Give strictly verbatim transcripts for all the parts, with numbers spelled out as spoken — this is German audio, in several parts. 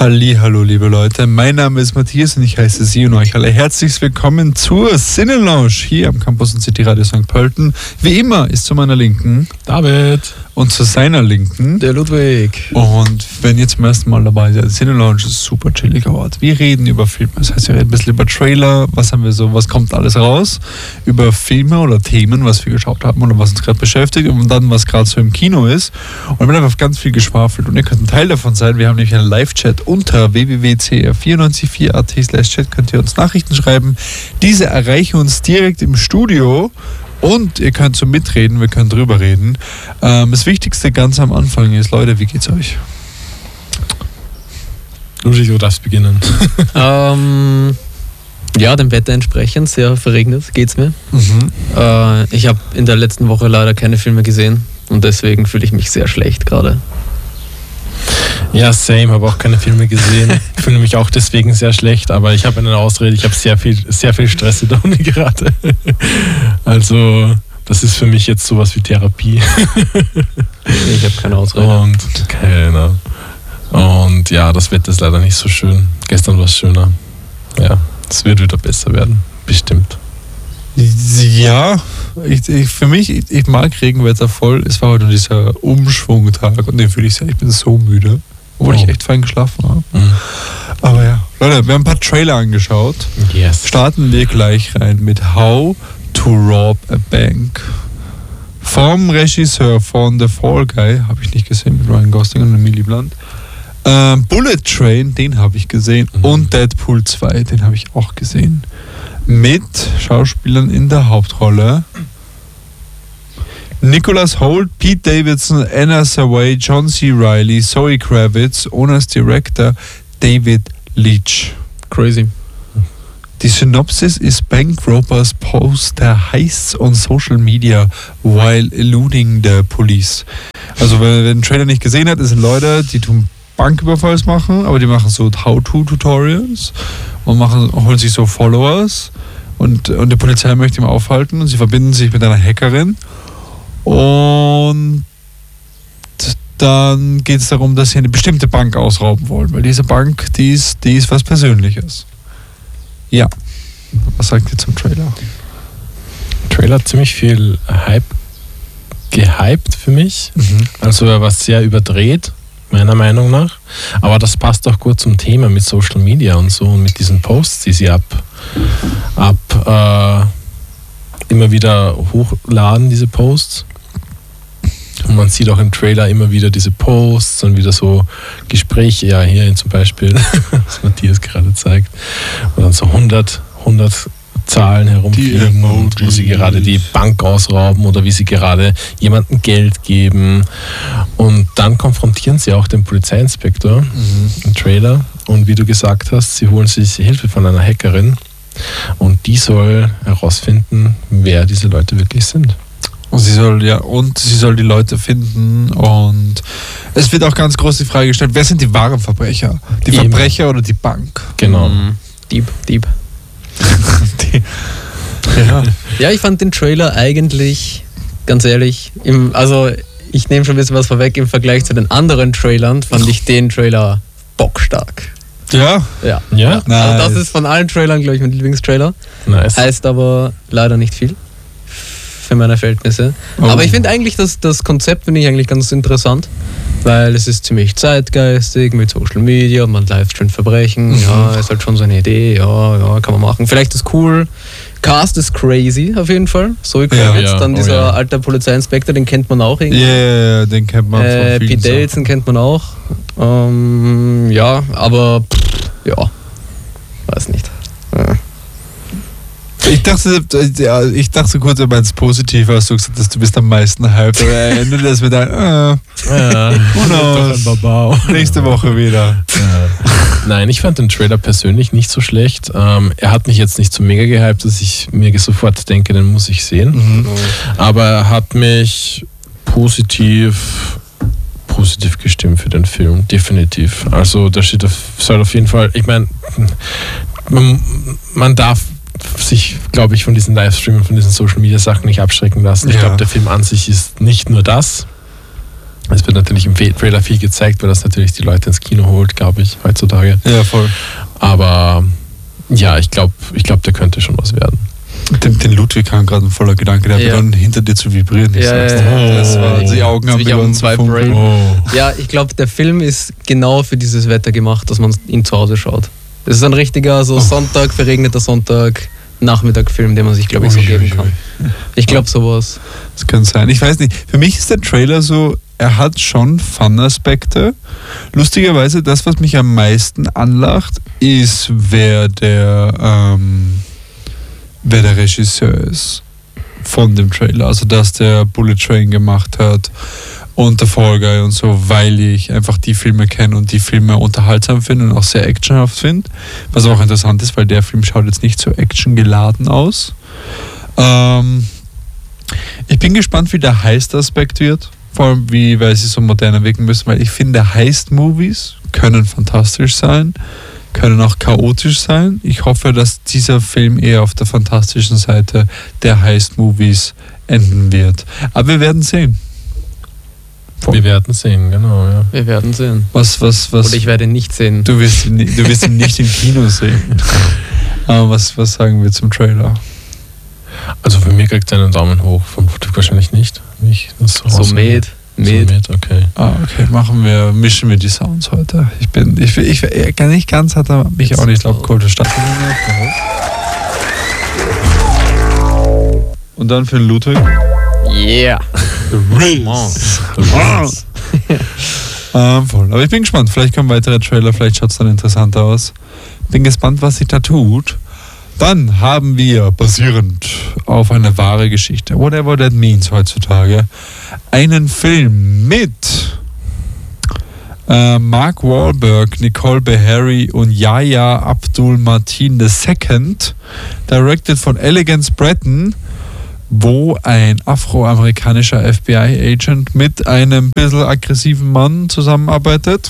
Hallihallo, liebe Leute. Mein Name ist Matthias und ich heiße Sie und euch alle herzlich willkommen zur Cine-Lounge hier am Campus und City Radio Sankt Pölten. Wie immer ist zu meiner Linken David und zu seiner Linken der Ludwig. Und wenn ihr zum ersten Mal dabei seid, Cine-Lounge ist ein super chilliger Ort. Wir reden über Filme, das heißt, wir reden ein bisschen über Trailer, was haben wir so, was kommt alles raus, über Filme oder Themen, was wir geschaut haben oder was uns gerade beschäftigt und dann, was gerade so im Kino ist. Und wir haben einfach ganz viel geschwafelt und ihr könnt ein Teil davon sein. Wir haben nämlich einen Live-Chat unter w w w punkt c r vier neun vier punkt a t slash chat, könnt ihr uns Nachrichten schreiben. Diese erreichen uns direkt im Studio. Und ihr könnt so mitreden, wir können drüber reden. Ähm, das Wichtigste ganz am Anfang ist, Leute, wie geht's euch? Ludwig, du darfst beginnen. ähm, ja, dem Wetter entsprechend, sehr verregnet geht's mir. Mhm. Äh, ich habe in der letzten Woche leider keine Filme gesehen und deswegen fühle ich mich sehr schlecht gerade. Ja, same, habe auch keine Filme gesehen. Ich fühle mich auch deswegen sehr schlecht, aber ich habe eine Ausrede, ich habe sehr viel, sehr viel Stress in der Uni gerade. Also, das ist für mich jetzt sowas wie Therapie. Ich habe keine Ausrede. Und keine. Und ja, das Wetter ist leider nicht so schön. Gestern war es schöner. Ja, es wird wieder besser werden, bestimmt. Ja, ich, ich, für mich, ich, ich mag Regenwetter voll. Es war heute dieser Umschwungtag und den fühle ich sehr. Ich bin so müde, obwohl oh. ich echt fein geschlafen habe. Mhm. Aber ja, Leute, wir haben ein paar Trailer angeschaut. Yes. Starten wir gleich rein mit How to Rob a Bank. Vom Regisseur von The Fall Guy, habe ich nicht gesehen, mit Ryan Gosling und Emily Blunt. Ähm, Bullet Train, den habe ich gesehen. Mhm. Und Deadpool zwei, den habe ich auch gesehen. Mit Schauspielern in der Hauptrolle Nicholas Hoult, Pete Davidson, Anna Sawai, John C. Reilly, Zoe Kravitz und als Director David Leitch. Crazy. Die Synopsis ist: Bank robbers post their heists on social media while eluding the police. Also wer den Trailer nicht gesehen hat, das sind Leute, die tun Banküberfalls machen, aber die machen so How-to-Tutorials und machen, holen sich so Followers und, und die Polizei möchte ihn aufhalten und sie verbinden sich mit einer Hackerin und dann geht es darum, dass sie eine bestimmte Bank ausrauben wollen, weil diese Bank, die ist, die ist was Persönliches. Ja. Was sagt ihr zum Trailer? Trailer hat ziemlich viel Hype gehypt für mich. Mhm. Also er war sehr überdreht, meiner Meinung nach. Aber das passt auch gut zum Thema mit Social Media und so und mit diesen Posts, die sie ab, ab äh, immer wieder hochladen, diese Posts. Und man sieht auch im Trailer immer wieder diese Posts und wieder so Gespräche, ja, hier zum Beispiel, was Matthias gerade zeigt, wo dann so hundert, hundert Zahlen herumfliegen und wo sie gerade die Bank ausrauben oder wie sie gerade jemandem Geld geben. Und dann konfrontieren sie auch den Polizeiinspektor mhm. im Trailer. Und wie du gesagt hast, sie holen sich Hilfe von einer Hackerin und die soll herausfinden, wer diese Leute wirklich sind. Und sie soll, ja, und sie soll die Leute finden und es wird auch ganz groß die Frage gestellt, wer sind die wahren Verbrecher? Die Eben. Verbrecher oder die Bank? Genau. Mhm. Dieb, Dieb. die, ja. ja, ich fand den Trailer eigentlich, ganz ehrlich, im, also ich nehme schon ein bisschen was vorweg, im Vergleich zu den anderen Trailern fand ich den Trailer bockstark. Ja? Ja. ja? ja. Also das ist von allen Trailern, glaube ich, mein Lieblingstrailer. Nice. Heißt aber leider nicht viel. Für meine Verhältnisse. Oh. Aber ich finde eigentlich, das, das Konzept finde ich eigentlich ganz interessant, weil es ist ziemlich zeitgeistig mit Social Media und man livestreamt Verbrechen. Mhm. Ja, ist halt schon so eine Idee. Ja, ja, kann man machen. Vielleicht ist cool. Cast ist crazy auf jeden Fall. Zoe Kravitz, ja, ja. dann dieser oh, ja. alte Polizeiinspektor, den kennt man auch irgendwie. Ja, yeah, yeah, den kennt man. Äh, Pete Davidson kennt man auch. Ähm, ja, aber pff, ja, weiß nicht. Ja. Ich dachte, ja, ich dachte kurz, du meinst positiv, als du gesagt hast, du bist am meisten hyped. Aber er endet das mit einem, äh, ja, ein nächste Woche wieder. Ja. Nein, ich fand den Trailer persönlich nicht so schlecht. Ähm, er hat mich jetzt nicht so mega gehypt, dass ich mir sofort denke, den muss ich sehen. Mhm. Aber er hat mich positiv, positiv gestimmt für den Film, definitiv. Also da steht auf, soll auf jeden Fall, ich meine, man, man darf sich, glaube ich, von diesen Livestreams, von diesen Social-Media-Sachen nicht abschrecken lassen. Ich ja. glaube, der Film an sich ist nicht nur das. Es wird natürlich im Trailer viel gezeigt, weil das natürlich die Leute ins Kino holt, glaube ich, heutzutage. Ja, voll. Aber ja, ich glaube, ich glaub, der könnte schon was werden. Den, den Ludwig kam gerade ein voller Gedanke, der Ja. begann hinter dir zu vibrieren. Ich Ja, sag's ja, dir. ja. Das war, Oh. die Augen haben Ich hab begonnen zwei zu funkeln. Brain. Oh. Ja, ich glaube, der Film ist genau für dieses Wetter gemacht, dass man ihn zu Hause schaut. Das ist ein richtiger so Sonntag, verregneter Sonntag, Nachmittag-Film, den man sich, glaube ich, so Ui, geben ui, kann. ui. Ich glaube sowas. Das kann sein. Ich weiß nicht. Für mich ist der Trailer so, er hat schon Fun-Aspekte. Lustigerweise, das, was mich am meisten anlacht, ist, wer der, ähm, wer der Regisseur ist von dem Trailer. Also, dass der Bullet Train gemacht hat und der Fall Guy und so, weil ich einfach die Filme kenne und die Filme unterhaltsam finde und auch sehr actionhaft finde. Was auch interessant ist, weil der Film schaut jetzt nicht so actiongeladen aus. Ähm, ich bin gespannt, wie der Heist-Aspekt wird. Vor allem, wie, weil sie so moderner wirken müssen, weil ich finde, Heist-Movies können fantastisch sein, können auch chaotisch sein. Ich hoffe, dass dieser Film eher auf der fantastischen Seite der Heist-Movies enden wird. Aber wir werden sehen. Wir werden sehen, genau, ja. Wir werden sehen. Was, was, was? Oder ich werde ihn nicht sehen. Du wirst ihn, ni- du wirst ihn nicht im Kino sehen. Aber was, was sagen wir zum Trailer? Also für mich kriegt er einen Daumen hoch, vom Ludwig wahrscheinlich nicht. Nicht das so So raushöre. med. So Med. med, okay. Ah, okay, machen wir, mischen wir die Sounds heute. Ich bin, ich, ich, ich kann nicht ganz, hat er mich auch nicht abgeholt. Stadt. Und dann für den Ludwig. Yeah. Ähm, voll. Aber ich bin gespannt. Vielleicht kommen weitere Trailer, vielleicht schaut es dann interessanter aus. Bin gespannt, was sich da tut. Dann haben wir, basierend auf einer wahre Geschichte, whatever that means heutzutage, einen Film mit äh, Mark Wahlberg, Nicole Beharie und Yahya Abdul-Mateen der Second, directed von Elegance Breton, wo ein afroamerikanischer F B I-Agent mit einem bisschen aggressiven Mann zusammenarbeitet,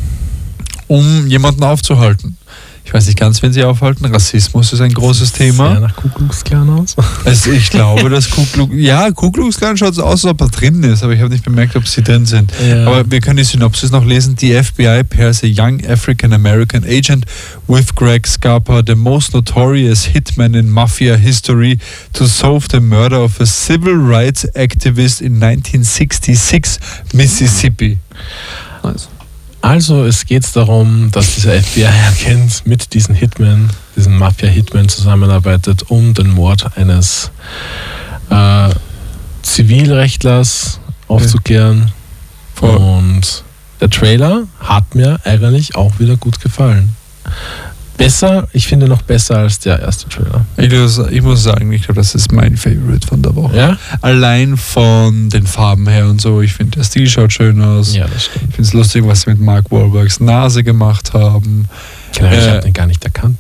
um jemanden aufzuhalten. Ich weiß nicht ganz, wen sie aufhalten. Rassismus ist ein großes Thema. Sehr nach Ku Klux Klan aus. Also ich glaube, dass Ku Klux, ja, Ku Klux Klan schaut so aus, als ob er drin ist, aber ich habe nicht bemerkt, ob sie drin sind. Ja. Aber wir können die Synopsis noch lesen. The F B I pairs a young African-American agent with Greg Scarpa, the most notorious hitman in Mafia history, to solve the murder of a civil rights activist in nineteen sixty-six, Mississippi. Also. Also es geht darum, dass dieser F B I-Agent mit diesen Hitman, diesen Mafia-Hitman zusammenarbeitet, um den Mord eines äh, Zivilrechtlers aufzuklären. Voll. Und der Trailer hat mir eigentlich auch wieder gut gefallen. Besser, ich finde noch besser als der erste Trailer. Ich muss, ich muss sagen, ich glaube, das ist mein Favorite von der Woche. Ja? Allein von den Farben her und so. Ich finde, der Stil schaut schön aus. Ja, das stimmt. Ich finde es lustig, was sie mit Mark Wahlbergs Nase gemacht haben. Genau, ich Äh, habe den gar nicht erkannt.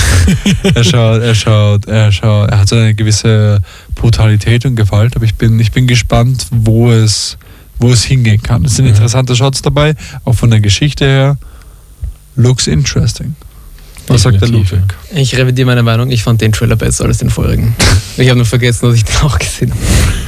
er schaut, er schaut, er schaut, er hat so eine gewisse Brutalität und Gewalt, aber ich bin, ich bin gespannt, wo es, wo es hingehen kann. Es sind Mhm. interessante Shots dabei, auch von der Geschichte her. Looks interesting. Was sagt der Definitiv, Ludwig? Ich revidiere meine Meinung, ich fand den Trailer besser als den vorigen. Ich habe nur vergessen, dass ich den auch gesehen habe.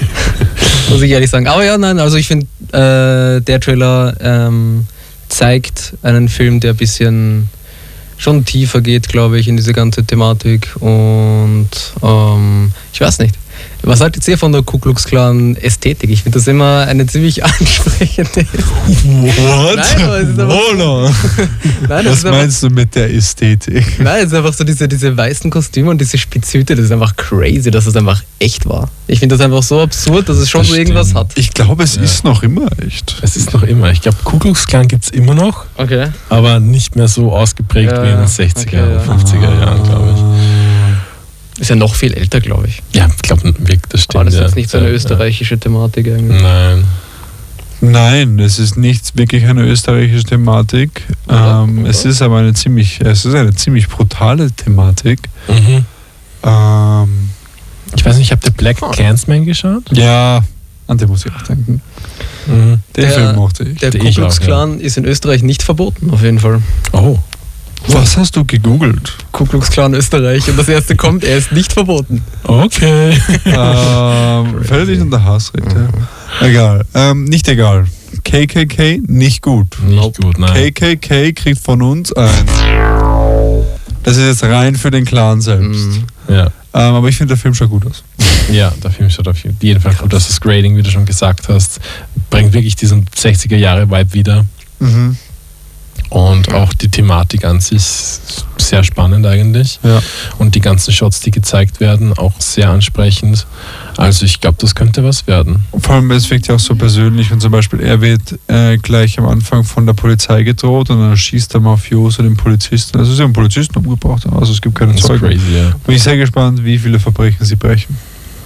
Muss ich ehrlich sagen. Aber ja, nein, also ich finde, äh, der Trailer ähm, zeigt einen Film, der ein bisschen schon tiefer geht, glaube ich, in diese ganze Thematik. Und ähm, ich weiß nicht. Was haltet ihr von der Ku Klux Klan Ästhetik? Ich finde das immer eine ziemlich ansprechende. What? Nein, aber es ist aber- Hola. Nein, das Was ist einfach- meinst du mit der Ästhetik? Nein, es ist einfach so diese, diese weißen Kostüme und diese Spitzhüte, das ist einfach crazy, dass es einfach echt war. Ich finde das einfach so absurd, dass es schon Das so irgendwas stimmt. hat. Ich glaube, es Ja. ist noch immer echt. Es ist noch immer, ich glaube, Ku Klux Klan gibt es immer noch, Okay. aber nicht mehr so ausgeprägt Ja, wie in den ja. sechziger, Okay, ja. fünfziger Jahren, glaube ich. Ist ja noch viel älter, glaube ich. Ja, ich glaube, das stimmt. Aber das ist ja. jetzt nicht so eine Ja, österreichische Thematik ja. eigentlich. Nein. Nein, es ist nicht wirklich eine österreichische Thematik. Oder? Ähm, Oder? es ist aber eine ziemlich, es ist eine ziemlich brutale Thematik. Mhm. Ähm, Ich weiß nicht, habt ihr Black Klansman geschaut? ja, an den muss ich auch denken. Mhm. Den Der- Film mochte ich. Der Der Ku ich Klux auch, ja. Klan ist in Österreich nicht verboten, auf jeden Fall. Oh. Was hast du gegoogelt? Ku Klux Klan Österreich und das erste kommt, er ist nicht verboten. Okay. ähm, fällt nicht unter Hassrecht, ja. Egal. Ähm, nicht egal. K K K, nicht gut. Nicht gut, nein. K K K kriegt von uns ein. Das ist jetzt rein für den Clan selbst. Mhm. Ja. Ähm, aber ich finde, der Film schaut gut aus. Ja, der Film schaut auf jeden Fall gut aus. Das Grading, wie du schon gesagt hast, bringt wirklich diesen sechziger-Jahre-Vibe wieder. Mhm. Und auch die Thematik an sich sehr spannend eigentlich. Ja. Und die ganzen Shots, die gezeigt werden, auch sehr ansprechend. Also ich glaube, das könnte was werden. Vor allem, es wirkt ja auch so persönlich und zum Beispiel, er wird äh, gleich am Anfang von der Polizei gedroht und dann schießt der Mafioso den Polizisten. Also sie haben Polizisten umgebracht, also es gibt keine Das ist Zeugen. crazy, ja. Bin ich sehr gespannt, wie viele Verbrechen sie brechen.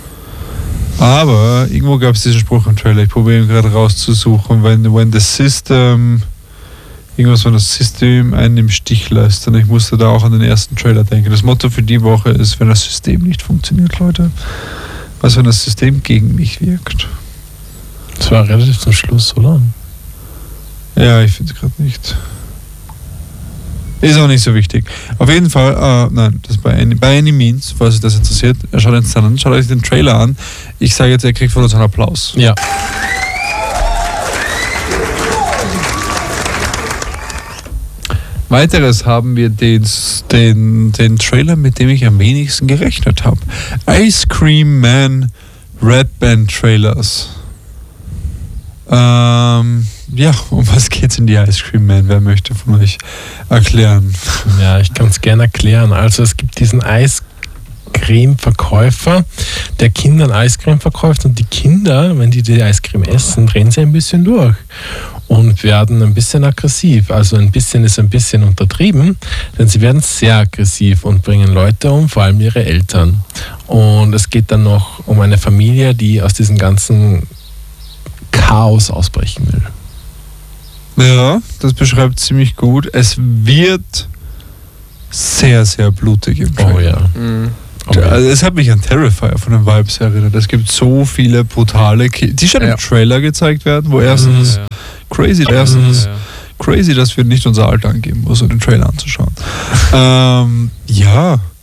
Aber irgendwo gab es diesen Spruch im Trailer, ich probiere ihn gerade rauszusuchen, wenn when the system, irgendwas, wenn das System einen im Stich lässt. Und ich musste da auch an den ersten Trailer denken. Das Motto für die Woche ist, wenn das System nicht funktioniert, Leute. Was, wenn das System gegen mich wirkt? Das war relativ zum Schluss, oder? Ja, ich finde es gerade nicht. Ist auch nicht so wichtig. Auf jeden Fall, äh, nein, das bei any, by any means, falls euch das interessiert, schaut uns dann an, schaut euch den Trailer an. Ich sage jetzt, er kriegt von uns einen Applaus. Ja. Weiteres haben wir den, den, den Trailer, mit dem ich am wenigsten gerechnet habe. Ice Cream Man Red Band Trailers. Ähm, ja, um was geht's in die Ice Cream Man? Wer möchte von euch erklären? Ja, ich kann es gerne erklären. Also es gibt diesen Eiscreme-Verkäufer, der Kindern Eiscreme verkauft und die Kinder, wenn die die Eiscreme essen, drehen sie ein bisschen durch und werden ein bisschen aggressiv. Also ein bisschen ist ein bisschen untertrieben, denn sie werden sehr aggressiv und bringen Leute um, vor allem ihre Eltern. Und es geht dann noch um eine Familie, die aus diesem ganzen Chaos ausbrechen will. Ja, das beschreibt ziemlich gut. Es wird sehr, sehr blutig im Trailer. Oh ja. Mhm. Oh ja. Also es hat mich an Terrifier von den Vibes erinnert. Es gibt so viele brutale Ki- die schon Ja. im Trailer gezeigt werden, wo erstens Ja. crazy, erstens Ja. crazy, dass wir nicht unser Alter angeben, um so den Trailer anzuschauen. ähm, ja,